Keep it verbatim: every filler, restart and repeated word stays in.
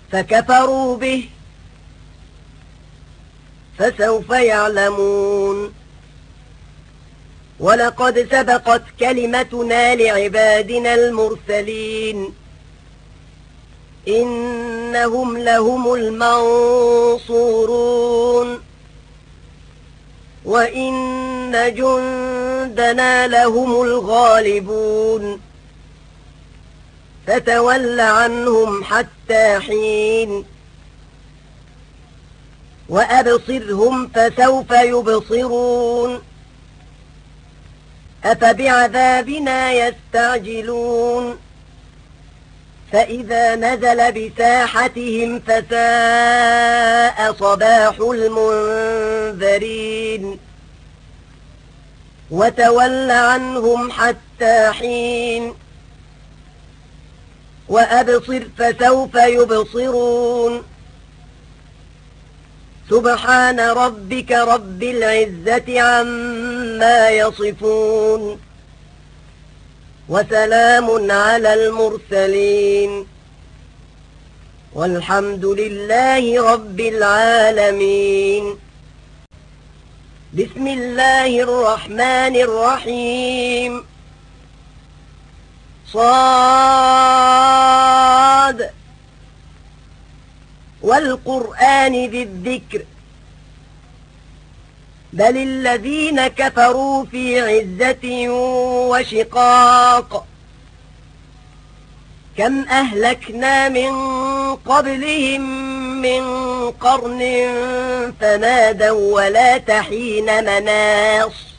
فكفروا به فسوف يعلمون. ولقد سبقت كلمتنا لعبادنا المرسلين إنهم لهم المنصورون وإن جندنا لهم الغالبون. فتول عنهم حتى حين وأبصرهم فسوف يبصرون. أفبعذابنا يستعجلون فإذا نزل بساحتهم فساء صباح المنذرين. وتول عنهم حتى حين وأبصر فسوف يبصرون. سبحان ربك رب العزة عما يصفون وسلام على المرسلين والحمد لله رب العالمين. بسم الله الرحمن الرحيم. صاد والقرآن ذي الذكر بل الذين كفروا في عزة وشقاق. كم أهلكنا من قبلهم من قرن فنادوا ولا تحين مناص.